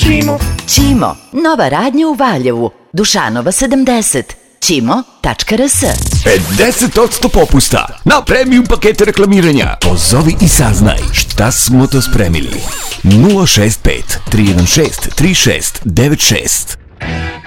Ćimo, nova radnja u Valjevu, Dušanova 70, ćimo.rs. 50% popusta na premium pakete reklamiranja. Pozovi i saznaj šta smo to spremili. 065 316 3696